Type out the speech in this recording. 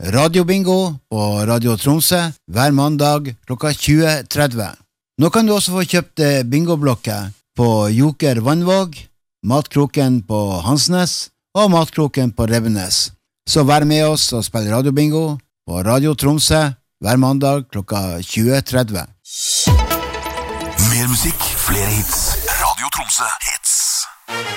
radiobingo på Radio Tromsø hver mandag klokka 20:30. Nå kan du også få kjøpt bingoblokker på Joker Vannvåg, Matkroken på Hansnes og Matkroken på Revenes. Så vær med oss og spill radiobingo på Radio Tromsø hver mandag klokka 20:30. Mer musikk, flere hits. Radio Tromsø hits.